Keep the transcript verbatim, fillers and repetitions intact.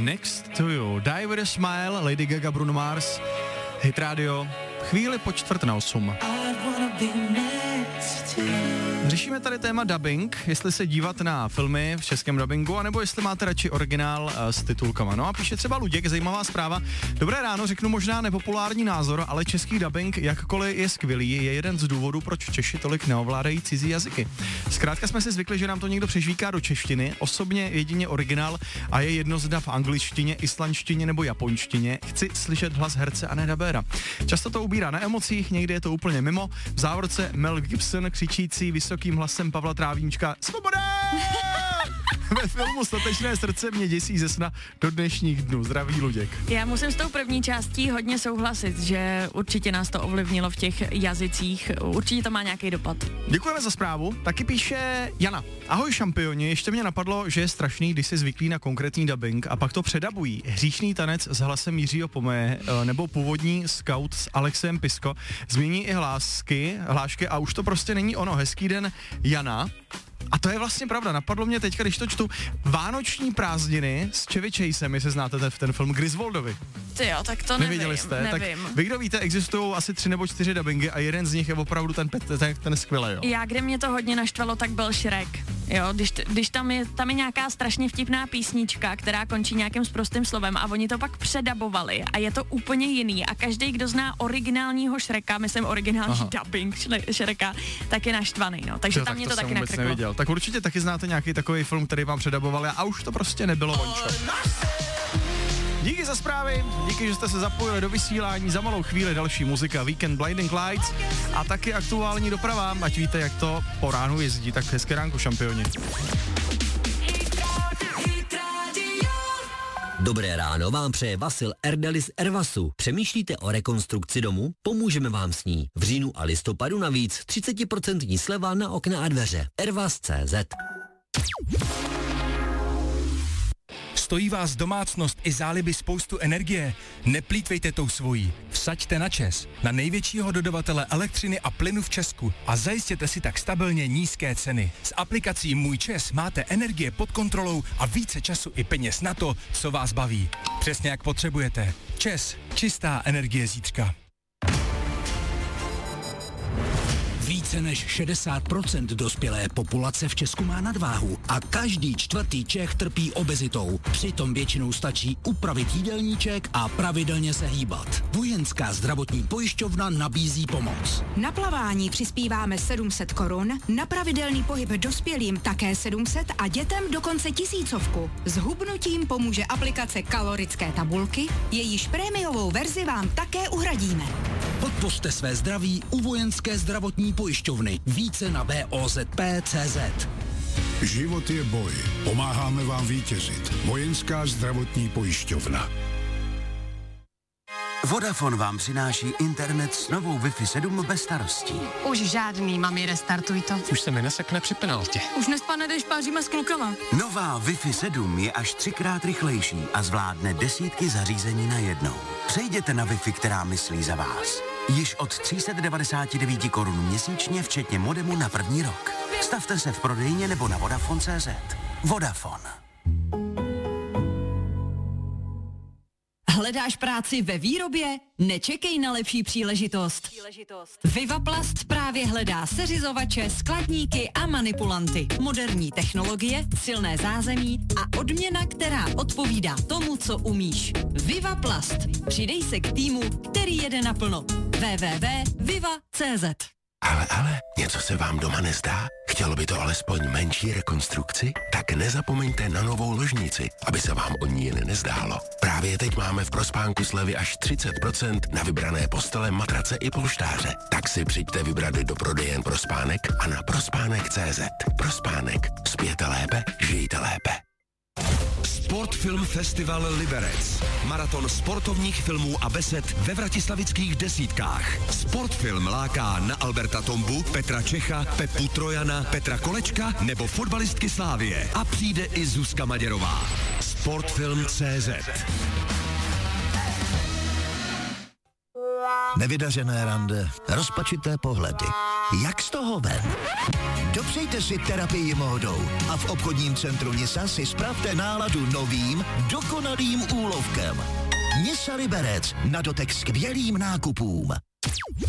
Next to You. Die with a Smile, Lady Gaga, Bruno Mars, Hit Radio, chvíli po čtvrt na osm. Řešíme tady téma dubbing, jestli se dívat na filmy v českém dubbingu, anebo jestli máte radši originál uh, s titulkama. No a píše třeba Luděk, zajímavá zpráva. Dobré ráno, řeknu možná nepopulární názor, ale český dubbing, jakkoliv je skvělý, je jeden z důvodů, proč Češi tolik neovládají cizí jazyky. Zkrátka jsme si zvykli, že nám to někdo přežvíká do češtiny, osobně jedině originál a je jedno zda v angličtině, islandštině nebo japonštině. Chci slyšet hlas herce a ne dabéra. Často to ubírá na emocích, někdy je to úplně mimo. V závorce Mel Gibson křičící vysokým hlasem Pavla Trávníčka Svoboda! Ve filmu Statečné srdce mě děsí ze sna do dnešních dnů. Zdraví Luděk. Já musím s tou první částí hodně souhlasit, že určitě nás to ovlivnilo v těch jazycích. Určitě to má nějaký dopad. Děkujeme za zprávu. Taky píše Jana. Ahoj šampioni, ještě mě napadlo, že je strašný, když si zvyklí na konkrétní dubbing a pak to předabují. Hříšný tanec s hlasem Jiřího Pomeje nebo původní Scout s Alexem Pisko změní i hlásky, hlášky a už to prostě není ono. Hezký den, Jana. A to je vlastně pravda, napadlo mě teďka, když to čtu, Vánoční prázdniny s Chevy Chasem, jestli znáte ten, ten film Griswoldovi. Ty jo, tak to nevím, Nevěděli jste? nevím. Tak vy, kdo víte, existují asi tři nebo čtyři dubbingy a jeden z nich je opravdu ten, ten, ten skvělý, jo. Já, kde mě to hodně naštvalo, tak byl Shrek. Jo, když, když tam, je, tam je nějaká strašně vtipná písnička, která končí nějakým sprostým slovem a oni to pak předabovali a je to úplně jiný a každý, kdo zná originálního Shreka, myslím originální Aha. dubbing Shreka, tak je naštvaný, no. Takže jo, tam mě to, to taky nekreklo. Tak určitě taky znáte nějaký takový film, který vám předabovali a už to prostě nebylo vončo. Díky za zprávy, díky, že jste se zapojili do vysílání, za malou chvíli další muzika, Weekend Blinding Lights a taky aktuální doprava, ať víte, jak to po ránu jezdí, tak hezké ránko, šampioni. Dobré ráno vám přeje Vasil Erdelis Ervasu. Přemýšlíte o rekonstrukci domu? Pomůžeme vám s ní. V říjnu a listopadu navíc třicet procent sleva na okna a dveře. Ervas tečka cé zet. Stojí vás domácnost i záliby spoustu energie? Neplýtvejte tou svojí. Vsaďte na ČEZ, na největšího dodavatele elektřiny a plynu v Česku a zajistěte si tak stabilně nízké ceny. S aplikací Můj ČEZ máte energie pod kontrolou a více času i peněz na to, co vás baví. Přesně jak potřebujete. ČEZ, čistá energie zítřka. Více než šedesát procent dospělé populace v Česku má nadváhu a každý čtvrtý Čech trpí obezitou. Přitom většinou stačí upravit jídelníček a pravidelně se hýbat. Vojenská zdravotní pojišťovna nabízí pomoc. Na plavání přispíváme sedm set korun, na pravidelný pohyb dospělým také sedm set a dětem dokonce tisícovku. S hubnutím pomůže aplikace kalorické tabulky, jejíž prémiovou verzi vám také uhradíme. Podpořte své zdraví u Vojenské zdravotní pojišťovny. Více na V O Z P tečka cé zet. Život je boj. Pomáháme vám vítězit. Vojenská zdravotní pojišťovna. Vodafone vám přináší internet s novou Wi-Fi sedm bez starostí. Už žádný, mami, restartuj to. Už se mi nesekne při penaltě. Už nespadne, když páříme s klukama. Nová Wi-Fi sedm je až třikrát rychlejší a zvládne desítky zařízení na jednou. Přejděte na Wi-Fi, která myslí za vás. Již od tři sta devadesát devět korun měsíčně, včetně modemu na první rok. Stavte se v prodejně nebo na Vodafone tečka cé zet. Vodafone. Hledáš práci ve výrobě? Nečekej na lepší příležitost. Vivaplast právě hledá seřizovače, skladníky a manipulanty. Moderní technologie, silné zázemí a odměna, která odpovídá tomu, co umíš. Vivaplast. Přidej se k týmu, který jede naplno. w w w tečka viva tečka cé zet. Ale, ale, něco se vám doma nezdá? Chtělo by to alespoň menší rekonstrukci? Tak nezapomeňte na novou ložnici, aby se vám o ní jen nezdálo. Právě teď máme v Prospánku slevy až třicet procent na vybrané postele, matrace i polštáře. Tak si přijďte vybrat do prodejen Prospánek a na prospánek tečka cé zet. Prospánek. Spějte lépe, žijte lépe. Sportfilm Festival Liberec. Maraton sportovních filmů a besed ve vratislavických desítkách. Sportfilm láká na Alberta Tombu, Petra Čecha, Pepu Trojana, Petra Kolečka nebo fotbalistky Slávie. A přijde i Zuzka Maděrová. Sportfilm tečka cé zet. Nevydařené rande, rozpačité pohledy, Jak z toho ven? Dopřejte si terapii módou a v obchodním centru Nisa si spravte náladu novým, dokonalým úlovkem. Nisa Liberec, na dotek skvělým nákupům.